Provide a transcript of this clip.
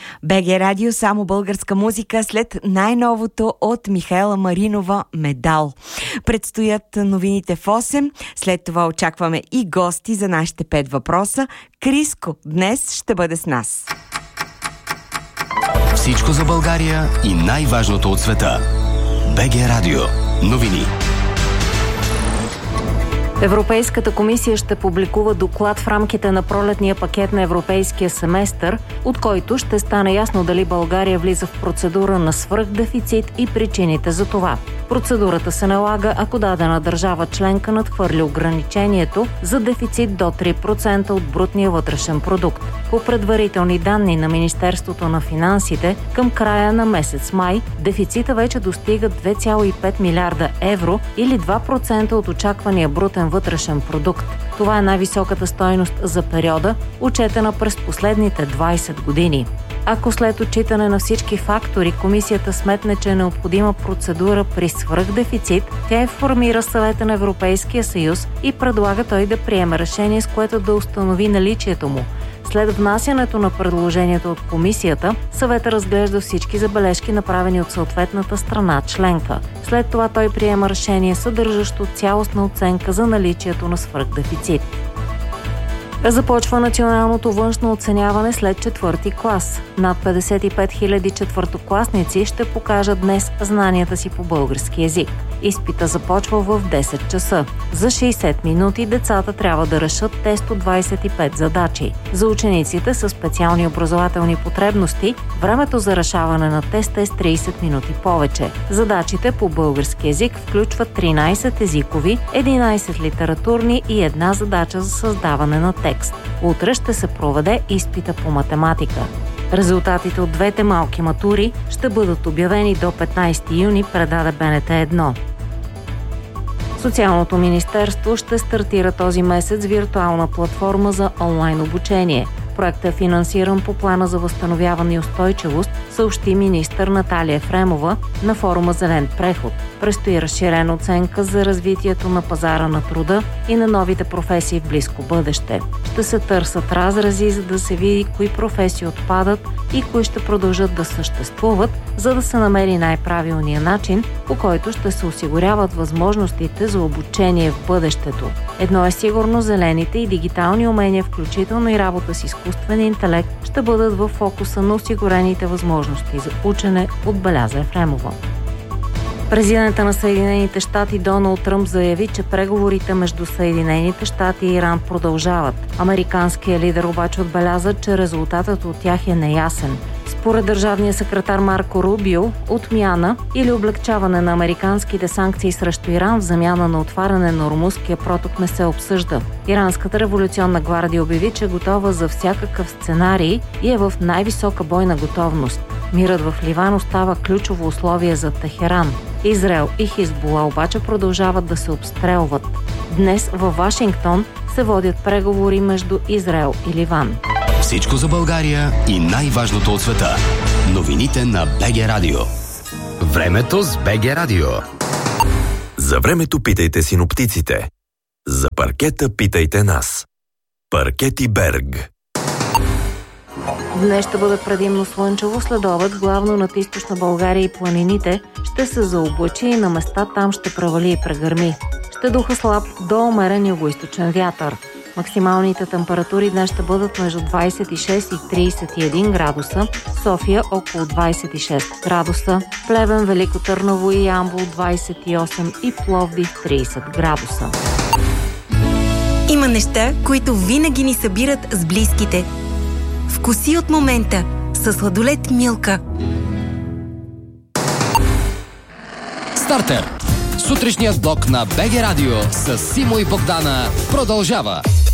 БГ Радио, само българска музика след най-новото от Михаела Маринова "Медал". Предстоят новините в 8, след това очакваме и гости за нашите 5 въпроса. Криско днес ще бъде с нас. Всичко за България и най-важното от света. БГ Радио. Новини. Европейската комисия ще публикува доклад в рамките на пролетния пакет на европейския семестър, от който ще стане ясно дали България влиза в процедура на свръхдефицит и причините за това. Процедурата се налага, ако дадена държава членка надхвърли ограничението за дефицит до 3% от брутния вътрешен продукт. По предварителни данни на Министерството на финансите, към края на месец май дефицита вече достига 2,5 милиарда евро или 2% от очаквания брутен вътрешен продукт. Това е най-високата стойност за периода, отчетена през последните 20 години. Ако след отчитане на всички фактори комисията сметне, че е необходима процедура при свръхдефицит, тя информира Съвета на Европейския съюз и предлага той да приеме решение, с което да установи наличието му. След внасянето на предложението от комисията, Съветът разглежда всички забележки, направени от съответната страна членка. След това той приема решение, съдържащо цялостна оценка за наличието на свръхдефицит. Започва националното външно оценяване след 4-ти клас. Над 55 000 четвъртокласници ще покажат днес знанията си по български език. Изпита започва в 10 часа. За 60 минути децата трябва да решат тест от 25 задачи. За учениците със специални образователни потребности времето за решаване на теста е с 30 минути повече. Задачите по български език включват 13 езикови, 11 литературни и една задача за създаване на текст. Утре ще се проведе изпита по математика. Резултатите от двете малки матури ще бъдат обявени до 15 юни, предаде БНТ 1. Социалното министерство ще стартира този месец виртуална платформа за онлайн обучение. Проектът е финансиран по плана за възстановяване и устойчивост, съобщи министър Наталия Ефремова на форума "Зелен преход". Предстои разширена оценка за развитието на пазара на труда и на новите професии в близко бъдеще. Ще се търсят разрези, за да се види кои професии отпадат и кои ще продължат да съществуват, за да се намери най-правилния начин, по който ще се осигуряват възможностите за обучение в бъдещето. Едно е сигурно, зелените и дигитални умения, включително и работа с изкуствен интелект, ще бъдат в фокуса на осигурените възможности за учене, отбеляза Ефремова. Президентът на Съединените щати Доналд Тръмп заяви, че преговорите между Съединените щати и Иран продължават. Американският лидер обаче отбеляза, че резултатът от тях е неясен. Според държавния секретар Марко Рубио, отмяна или облегчаване на американските санкции срещу Иран в замяна на отваряне на Ормузския проток не се обсъжда. Иранската революционна гвардия обяви, че е готова за всякакъв сценарий и е в най-висока бойна готовност. Мирът в Ливан остава ключово условие за Техеран. Израел и Хизбула обаче продължават да се обстрелват. Днес във Вашингтон се водят преговори между Израел и Ливан. Всичко за България и най-важното от света. Новините на БГ Радио. Времето с БГ Радио. За времето питайте синоптиците. За паркета питайте нас. Паркети Берг. Днес ще бъде предимно слънчево, следобед главно над източна България и планините ще се заоблачи и на места там ще провали и прегърми. Ще духа слаб до умерен югоизточен вятър. Максималните температури днес ще бъдат между 26 и 31 градуса, София около 26 градуса, Плевен, Велико Търново и Ямбол 28 и Пловдив 30 градуса. Има неща, които винаги ни събират с близките. Вкуси от момента със сладолед Милка. Стартер! Сутрешният блок на БГ Радио с Симо и Богдана продължава.